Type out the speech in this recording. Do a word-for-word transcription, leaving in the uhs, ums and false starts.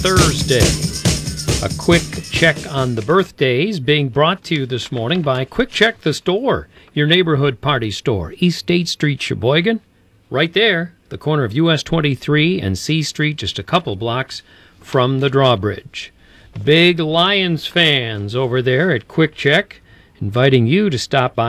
Thursday. A quick check on the birthdays being brought to you this morning by Quick Check the Store, your neighborhood party store, East State Street, Sheboygan. Right there, the corner of U S twenty-three and C Street, just a couple blocks from the drawbridge. Big Lions fans over there at Quick Check, inviting you to stop by